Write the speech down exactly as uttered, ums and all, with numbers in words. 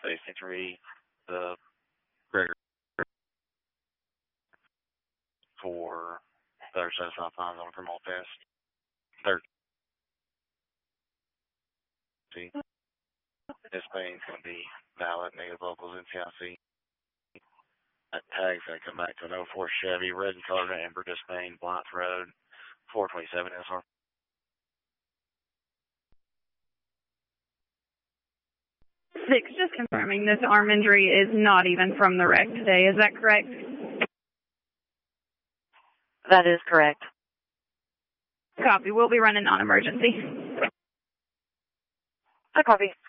sixty-three, the Gregory for Thursday South Pines on criminal test. Thursday. This pain's going to be valid, negative locals, N C I C. That tag's going to come back to an oh four Chevy, red and colored, Amber Dispain, Blount Road, four twenty-seven S R. Six, just confirming this arm injury is not even from the wreck today. Is that correct? That is correct. Copy. We'll be running on emergency. I copy.